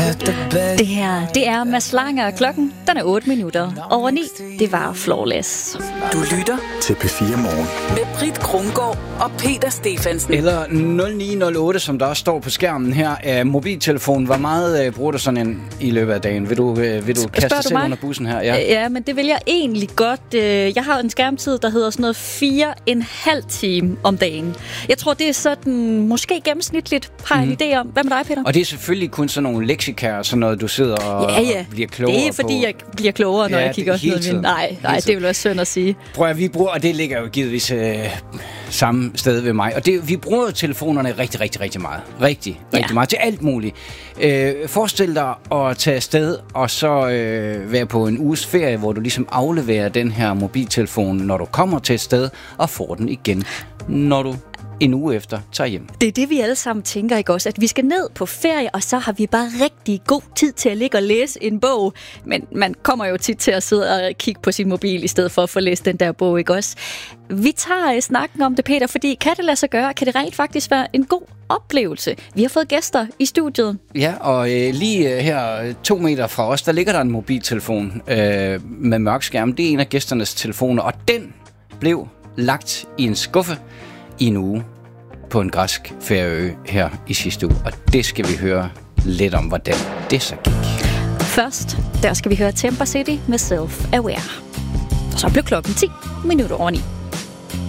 Det her, det er Mads Langer. Klokken, den er 8 minutter over 9. Det var Flawless. Du lytter til P4 Morgen med Britt Krumgaard og Peter Stefansen. Eller 0908, som der også står på skærmen her. Mobiltelefon, hvor meget bruger du sådan en i løbet af dagen? Vil du kaste selv under bussen her? Ja, men det vil jeg egentlig godt. Jeg har en skærmtid, der hedder sådan noget 4,5 time om dagen. Jeg tror, det er sådan, måske gennemsnitligt, har en idé om. Hvad med dig, Peter? Og det er selvfølgelig kun sådan nogle leksikaer, sådan noget, du sidder og bliver klogere på. Det er fordi, jeg bliver klogere, når jeg kigger noget. Nej, det vil være synd at sige. Prøv at vi bruger, og det ligger jo givetvis samme sted ved mig. Og vi bruger telefonerne rigtig meget. Rigtig meget til alt muligt. Forestil dig at tage afsted og så være på en uges ferie, hvor du ligesom afleverer den her mobiltelefon, når du kommer til et sted, og får den igen, når du en uge efter tager hjem. Det er det, vi alle sammen tænker, ikke også? At vi skal ned på ferie, og så har vi bare rigtig god tid til at ligge og læse en bog. Men man kommer jo tit til at sidde og kigge på sin mobil, i stedet for at få læst den der bog, ikke også? Vi tager snakken om det, Peter, fordi kan det lade sig gøre? Kan det rent faktisk være en god oplevelse? Vi har fået gæster i studiet. Ja, og lige her 2 meter fra os, der ligger der en mobiltelefon med mørk skærm. Det er en af gæsternes telefoner, og den blev lagt i en skuffe i en uge på en græsk ferieø her i sidste uge. Og det skal vi høre lidt om, hvordan det så gik. Først, der skal vi høre Temper City med Self Aware. Og så blev klokken 10 minutter over 9.